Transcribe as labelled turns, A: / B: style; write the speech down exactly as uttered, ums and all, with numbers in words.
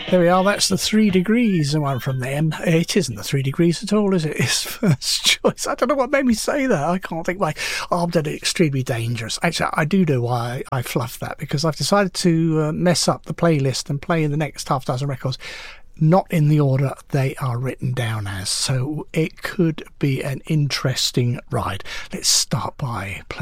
A: There we are, that's the Three Degrees, the one from them. It isn't the Three Degrees at all, is it? It's First Choice. I don't know what made me say that. I can't think why. Oh, I'm doing it extremely dangerous. Actually, I do know why I fluffed that, because I've decided to uh, mess up the playlist and play the next half dozen records not in the order they are written down as. So it could be an interesting ride. Let's start by playing